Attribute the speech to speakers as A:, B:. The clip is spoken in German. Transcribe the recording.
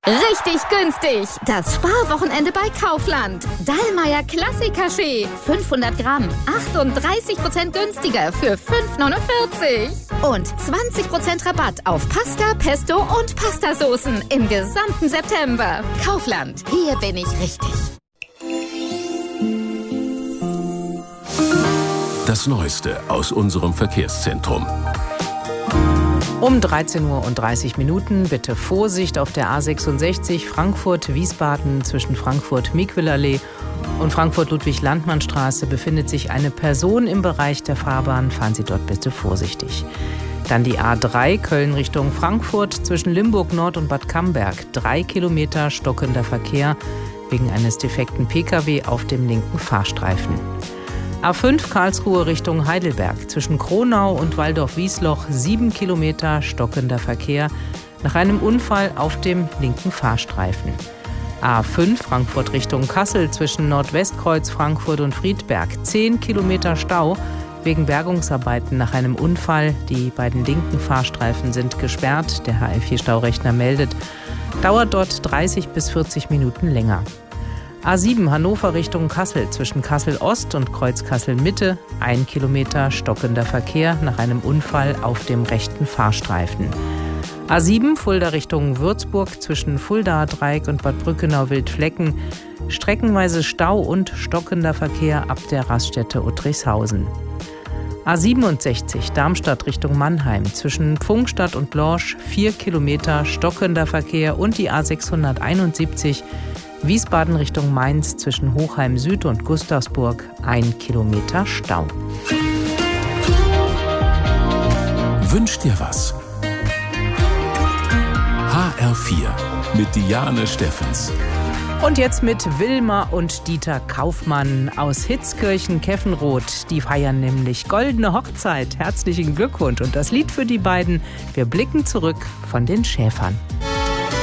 A: Richtig günstig. Das Sparwochenende bei Kaufland. Dallmayr Klassik-Kaffee. 500 Gramm. 38% günstiger für 5,49. Und 20% Rabatt auf Pasta, Pesto und Pastasoßen im gesamten September. Kaufland. Hier bin ich richtig.
B: Das Neueste aus unserem Verkehrszentrum.
C: Um 13:30 Uhr bitte Vorsicht auf der A66 Frankfurt-Wiesbaden zwischen Frankfurt-Miquelallee und Frankfurt-Ludwig-Landmann-Straße befindet sich eine Person im Bereich der Fahrbahn. Fahren Sie dort bitte vorsichtig. Dann die A3 Köln Richtung Frankfurt zwischen Limburg Nord und Bad Camberg. 3 Kilometer stockender Verkehr wegen eines defekten Pkw auf dem linken Fahrstreifen. A5 Karlsruhe Richtung Heidelberg zwischen Kronau und Waldorf-Wiesloch 7 Kilometer stockender Verkehr nach einem Unfall auf dem linken Fahrstreifen. A5 Frankfurt Richtung Kassel zwischen Nordwestkreuz Frankfurt und Friedberg 10 Kilometer Stau wegen Bergungsarbeiten nach einem Unfall. Die beiden linken Fahrstreifen sind gesperrt. Der HL4-Staurechner meldet, dauert dort 30 bis 40 Minuten länger. A7 Hannover Richtung Kassel zwischen Kassel Ost und Kreuz Kassel Mitte 1 Kilometer stockender Verkehr nach einem Unfall auf dem rechten Fahrstreifen. A7 Fulda Richtung Würzburg zwischen Fuldaer Dreieck und Bad Brückenau-Wildflecken streckenweise Stau und stockender Verkehr ab der Raststätte Uttrichshausen. A67 Darmstadt Richtung Mannheim zwischen Pfungstadt und Lorsch 4 Kilometer stockender Verkehr und die A671 Wiesbaden Richtung Mainz zwischen Hochheim Süd und Gustavsburg 1 Kilometer Stau.
B: Wünsch dir was. HR4 mit Diane Steffens.
C: Und jetzt mit Wilma und Dieter Kaufmann aus Hitzkirchen-Keffenroth. Die feiern nämlich goldene Hochzeit. Herzlichen Glückwunsch. Und das Lied für die beiden: Wir blicken zurück von den Schäfern.